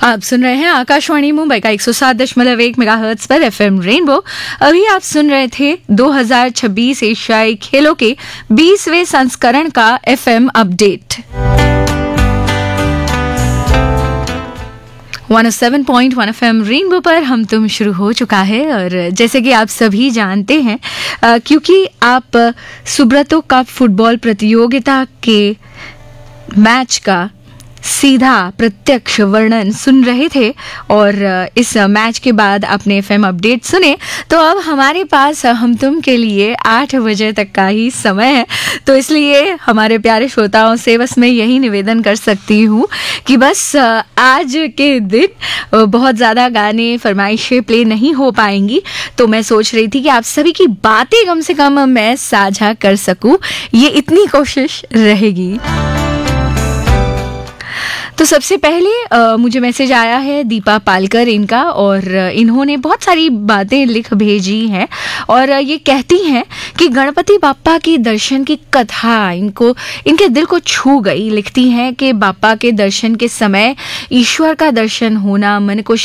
आप सुन रहे हैं आकाशवाणी मुंबई का 107.1 मेगाहर्ट्ज पर एफएम रेनबो। अभी आप सुन रहे थे 2026 एशियाई खेलों के 20वें संस्करण का एफएम अपडेट। 107.1 एफएम रेनबो पर हम तुम शुरू हो चुका है। और जैसे कि आप सभी जानते हैं, क्योंकि आप सुब्रतो कप फुटबॉल प्रतियोगिता के मैच का सीधा प्रत्यक्ष वर्णन सुन रहे थे और इस मैच के बाद आपने एफएम अपडेट सुने, तो अब हमारे पास हम तुम के लिए 8 बजे तक का ही समय है। तो इसलिए हमारे प्यारे श्रोताओं से बस मैं यही निवेदन कर सकती हूँ कि बस आज के दिन बहुत ज़्यादा गाने फरमाइशें प्ले नहीं हो पाएंगी, तो मैं सोच रही थी कि आप सभी की बातें कम से कम मैं साझा कर सकूँ, ये इतनी कोशिश रहेगी। तो सबसे पहले मुझे मैसेज आया है दीपा पालकर इनका, और इन्होंने बहुत सारी बातें लिख भेजी हैं और ये कहती हैं कि गणपति बाप्पा के दर्शन की कथा इनके दिल को छू गई। लिखती हैं कि बाप्पा के दर्शन के समय ईश्वर का दर्शन होना मन को